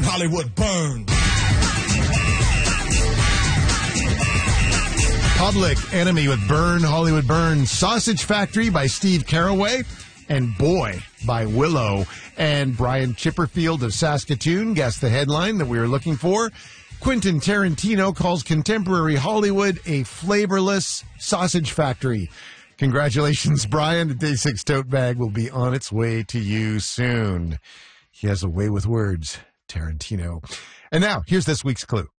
Hollywood Burn. Public Enemy with Burn, Hollywood Burn. Sausage Factory by Steve Caraway. And Boy by Willow. And Brian Chipperfield of Saskatoon guessed the headline that we were looking for. Quentin Tarantino calls contemporary Hollywood a flavorless sausage factory. Congratulations, Brian. The Day 6 tote bag will be on its way to you soon. He has a way with words, Tarantino. And now, here's this week's clue.